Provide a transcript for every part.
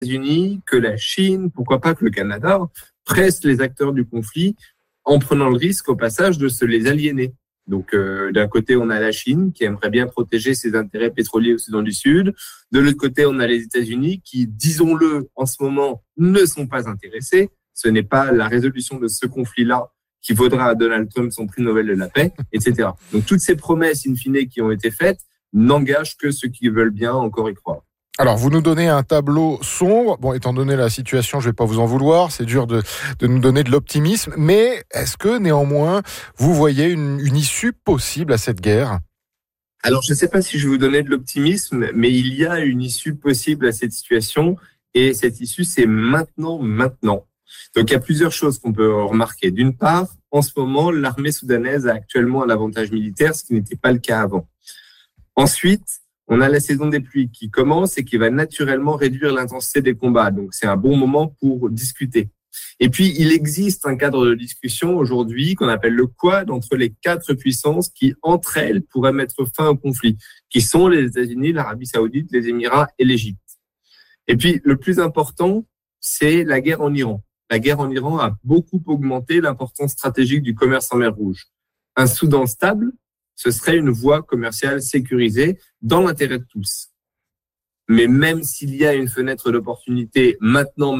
États-Unis, que la Chine, pourquoi pas que le Canada, pressent les acteurs du conflit en prenant le risque au passage de se les aliéner. Donc d'un côté, on a la Chine qui aimerait bien protéger ses intérêts pétroliers au Soudan du Sud. De l'autre côté, on a les États-Unis qui, disons-le, en ce moment, ne sont pas intéressés. Ce n'est pas la résolution de ce conflit-là qui vaudra à Donald Trump son prix Nobel de la paix, etc. Donc toutes ces promesses, in fine, qui ont été faites, n'engagent que ceux qui veulent bien encore y croire. Alors, vous nous donnez un tableau sombre. Bon, étant donné la situation, je vais pas vous en vouloir. C'est dur de nous donner de l'optimisme. Mais est-ce que, néanmoins, vous voyez une issue possible à cette guerre ? Alors, je ne sais pas si je vais vous donner de l'optimisme, mais il y a une issue possible à cette situation. Et cette issue, c'est maintenant. Donc, il y a plusieurs choses qu'on peut remarquer. D'une part, en ce moment, l'armée soudanaise a actuellement un avantage militaire, ce qui n'était pas le cas avant. Ensuite, on a la saison des pluies qui commence et qui va naturellement réduire l'intensité des combats. Donc, c'est un bon moment pour discuter. Et puis, il existe un cadre de discussion aujourd'hui qu'on appelle le Quad entre les 4 puissances qui, entre elles, pourraient mettre fin au conflit, qui sont les États-Unis, l'Arabie Saoudite, les Émirats et l'Égypte. Et puis, le plus important, c'est la guerre en Iran. La guerre en Iran a beaucoup augmenté l'importance stratégique du commerce en mer Rouge. Un Soudan stable, ce serait une voie commerciale sécurisée dans l'intérêt de tous. Mais même s'il y a une fenêtre d'opportunité maintenant,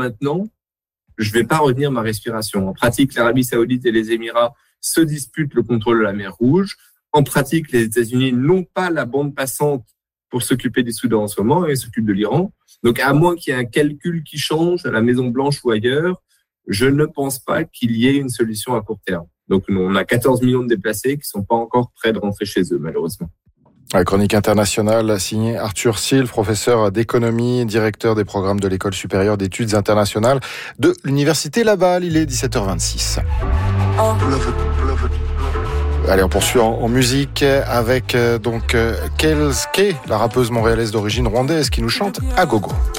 je ne vais pas retenir ma respiration. En pratique, l'Arabie Saoudite et les Émirats se disputent le contrôle de la mer Rouge. En pratique, les États-Unis n'ont pas la bande passante pour s'occuper du Soudan en ce moment et s'occupent de l'Iran. Donc, à moins qu'il y ait un calcul qui change à la Maison-Blanche ou ailleurs, je ne pense pas qu'il y ait une solution à court terme. Donc, on a 14 millions de déplacés qui ne sont pas encore prêts de rentrer chez eux, malheureusement. La chronique internationale signée Arthur Sil, professeur d'économie, directeur des programmes de l'École supérieure d'études internationales de l'Université Laval. Il est 17h26. Allez, on poursuit en musique avec Kelske, la rappeuse montréalaise d'origine rwandaise qui nous chante à gogo.